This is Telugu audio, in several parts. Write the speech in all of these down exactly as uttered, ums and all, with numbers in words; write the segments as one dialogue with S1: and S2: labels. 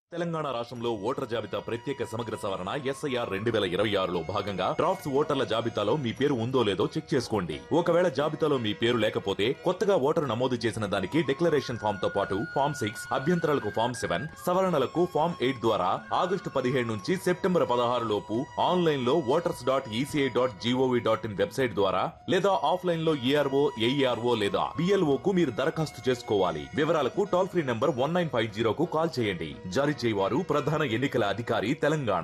S1: తెలంగాణ రాష్ట్రంలో ఓటర్ జాబితా ప్రత్యేక సమగ్ర సవరణ ఎస్ఐఆర్ రెండు వేల ఇరవై ఆరులో భాగంగా డ్రాఫ్ట్స్ ఓటర్ల జాబితాలో మీ పేరు ఉందో లేదో చెక్ చేసుకోండి. ఒకవేళ జాబితాలో మీ పేరు లేకపోతే కొత్తగా ఓటరు నమోదు చేసిన దానికి డిక్లరేషన్ ఫామ్ తో పాటు ఫామ్ సిక్స్ అభ్యంతరాలకు ఫామ్ సెవెన్ సవరణలకు ఫామ్ ఎయిట్ ద్వారా ఆగస్టు పదిహేడు నుంచి సెప్టెంబర్ పదహారు లోపు ఆన్లైన్ లో voters dot ECI dot GOV dot in website ద్వారా లేదా ఆఫ్లైన్ లో ఏఆర్ఓ ఏఈఆర్ఓ లేదా బిఎల్ఓ కు మీరు దరఖాస్తు చేసుకోవాలి. వివరాలకు toll free number one nine five జీరోకు call చేయండి. జారీ చేయవారు ప్రధాన ఎన్నికల అధికారి తెలంగాణ.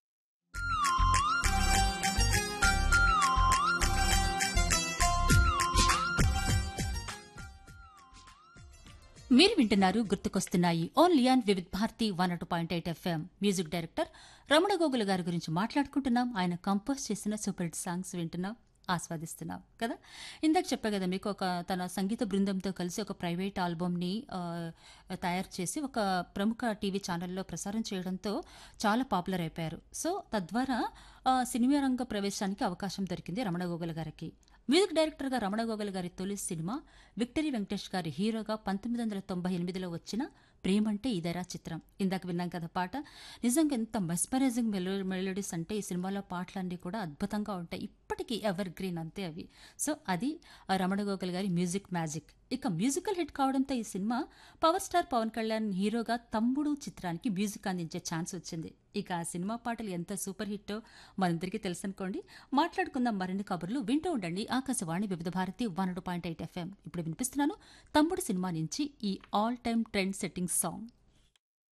S2: మీరు వింటున్నారు గుర్తుకొస్తున్నాయి only on Vividh Bharati one two point eight FM. Music director Ramana Gogula గారి గురించి మాట్లాడుకుంటున్నాం. ఆయన కంపోజ్ చేసిన సూపర్ హిట్ సాంగ్స్ వింటున్నాం, ఆస్వాదిస్తున్నాం కదా. ఇందాక చెప్పా కదా మీకు, ఒక తన సంగీత బృందంతో కలిసి ఒక ప్రైవేట్ ఆల్బమ్ని తయారు చేసి ఒక ప్రముఖ టీవీ ఛానల్లో ప్రసారం చేయడంతో చాలా పాపులర్ అయిపోయారు. సో తద్వారా సినిమా రంగ ప్రవేశానికి అవకాశం దొరికింది రమణ గోగుల గారికి. మ్యూజిక్ డైరెక్టర్గా రమణ గోగుల గారి తొలి సినిమా విక్టరీ వెంకటేష్ గారి హీరోగా పంతొమ్మిది వందల తొంభై ఎనిమిదిలో వచ్చిన ప్రేమంటే ఇదేరా చిత్రం. ఇందాక విన్నాం కదా పాట. నిజంగా ఎంత మెస్మరైజింగ్ మెలో మెలోడీస్ అంటే ఈ సినిమాలో పాటలన్నీ కూడా అద్భుతంగా ఉంటాయి. ఇప్పటికీ ఎవర్ గ్రీన్ అంతే అవి. సో అది రమణ గోగుల గారి మ్యూజిక్ మ్యాజిక్. ఇక మ్యూజికల్ హిట్ కావడంతో ఈ cinema power star Pawan Kalyan హీరోగా తమ్ముడు చిత్రానికి మ్యూజిక్ అందించే ఛాన్స్ వచ్చింది. ఇక ఆ సినిమా పాటలు ఎంత సూపర్ హిట్టో మనందరికీ తెలుసనుకోండి. మాట్లాడుకుందాం మరిన్ని కబుర్లు. వింటూ ఉండండి ఆకాశవాణి వివిధ Bharati one point eight FM. ఇప్పుడు వినిపిస్తున్నాను తమ్ముడు సినిమా నుంచి ఈ all time trend setting song.